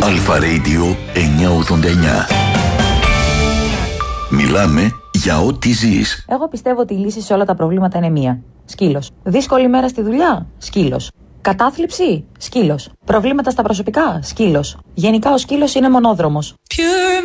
Αλφα Radio 989. Μιλάμε για ό,τι ζεις. Εγώ πιστεύω ότι η λύση σε όλα τα προβλήματα είναι μία. Σκύλος. Δύσκολη μέρα στη δουλειά? Σκύλος. Κατάθλιψη? Σκύλος. Προβλήματα στα προσωπικά? Σκύλος. Γενικά ο σκύλος είναι μονόδρομος.